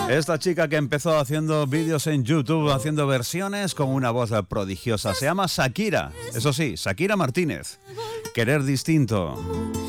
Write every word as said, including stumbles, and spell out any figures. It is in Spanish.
Esta chica que empezó haciendo vídeos en YouTube, haciendo versiones con una voz prodigiosa, se llama Shakira. Eso sí, Shakira Martínez. Querer distinto.